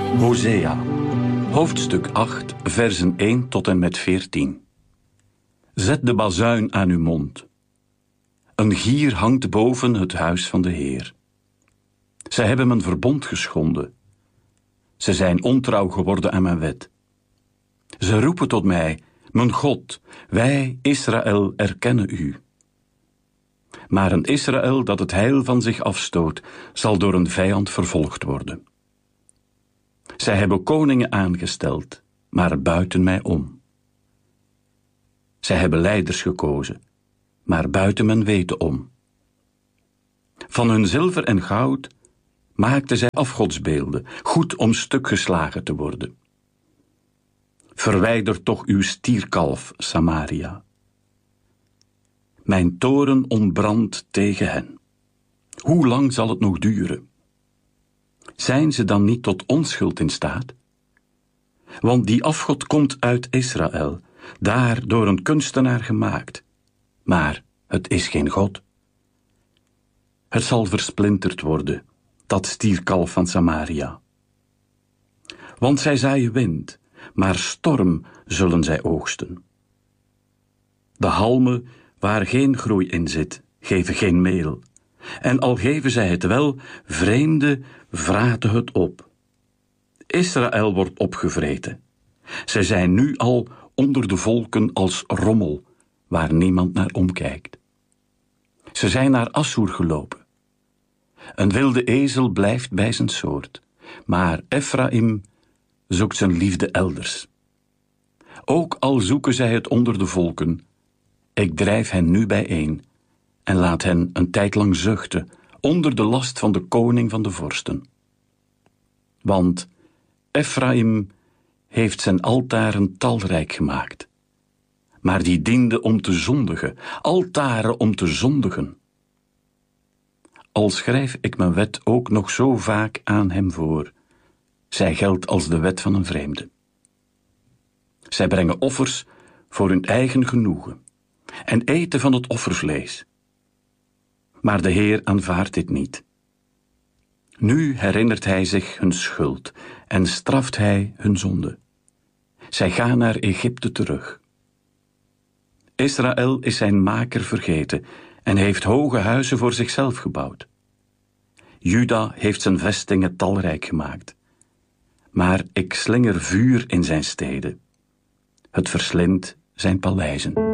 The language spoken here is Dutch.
Hosea, hoofdstuk 8, versen 1 tot en met 14. Zet de bazuin aan uw mond. Een gier hangt boven het huis van de Heer. Zij hebben mijn verbond geschonden. Ze zijn ontrouw geworden aan mijn wet. Ze roepen tot mij, mijn God, wij, Israël, erkennen u. Maar een Israël dat het heil van zich afstoot, zal door een vijand vervolgd worden. Zij hebben koningen aangesteld, maar buiten mij om. Zij hebben leiders gekozen, maar buiten mijn weten om. Van hun zilver en goud maakten zij afgodsbeelden, goed om stuk geslagen te worden. Verwijder toch uw stierkalf, Samaria. Mijn toorn ontbrandt tegen hen. Hoe lang zal het nog duren? Zijn ze dan niet tot onschuld in staat? Want die afgod komt uit Israël, daar door een kunstenaar gemaakt. Maar het is geen God. Het zal versplinterd worden, dat stierkalf van Samaria. Want zij zaaien wind, maar storm zullen zij oogsten. De halmen, waar geen groei in zit, geven geen meel. En al geven zij het wel, vreemden vraten het op. Israël wordt opgevreten. Zij zijn nu al onder de volken als rommel, waar niemand naar omkijkt. Ze zijn naar Assur gelopen. Een wilde ezel blijft bij zijn soort, maar Efraïm zoekt zijn liefde elders. Ook al zoeken zij het onder de volken, ik drijf hen nu bijeen en laat hen een tijd lang zuchten onder de last van de koning van de vorsten. Want Efraïm heeft zijn altaren talrijk gemaakt, maar die dienden om te zondigen, altaren om te zondigen. Al schrijf ik mijn wet ook nog zo vaak aan hem voor, zij geldt als de wet van een vreemde. Zij brengen offers voor hun eigen genoegen en eten van het offervlees. Maar de Heer aanvaardt dit niet. Nu herinnert hij zich hun schuld en straft hij hun zonde. Zij gaan naar Egypte terug. Israël is zijn maker vergeten en heeft hoge huizen voor zichzelf gebouwd. Juda heeft zijn vestingen talrijk gemaakt. Maar ik slinger vuur in zijn steden. Het verslindt zijn paleizen.